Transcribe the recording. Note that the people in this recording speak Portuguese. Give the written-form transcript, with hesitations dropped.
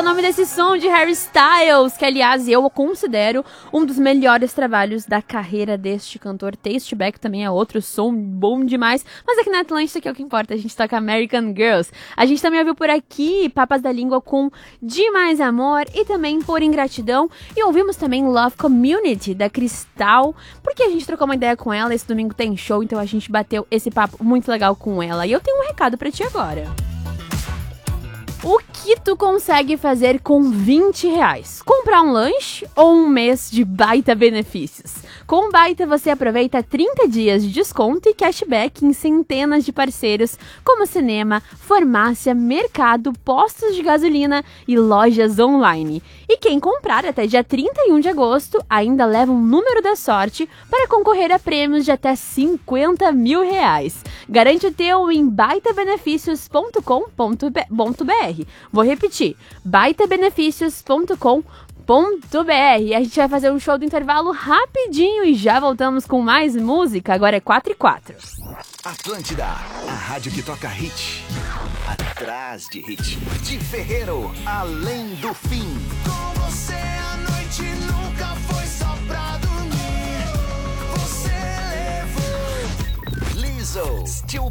o nome desse som de Harry Styles, que aliás eu considero um dos melhores trabalhos da carreira deste cantor. Taste Back também é outro som bom demais, mas aqui na Atlântida que é o que importa, a gente toca American Girls. A gente também ouviu por aqui Papas da Língua com Demais Amor e também Por Ingratidão, e ouvimos também Love Community da Cristal, porque a gente trocou uma ideia com ela. Esse domingo tem show, então a gente bateu esse papo muito legal com ela, e eu tenho um recado pra ti agora. O que tu consegue fazer com R$20? Comprar um lanche ou um mês de baita benefícios? Com o Baita você aproveita 30 dias de desconto e cashback em centenas de parceiros, como cinema, farmácia, mercado, postos de gasolina e lojas online. E quem comprar até dia 31 de agosto ainda leva um número da sorte para concorrer a prêmios de até R$50 mil. Garante o teu em baitabenefícios.com.br. Vou repetir, baitabenefícios.com.br. A gente vai fazer um show do intervalo rapidinho e já voltamos com mais música. Agora é 4h04. Atlântida, a rádio que toca hit. Atrás de hit. De Ferreiro, além do fim.